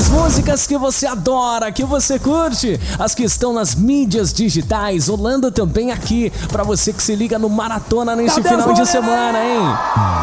melhores músicas que você adora, que você curte, as que estão nas mídias digitais, rolando também aqui, pra você que se liga no Maratona neste final de semana, hein?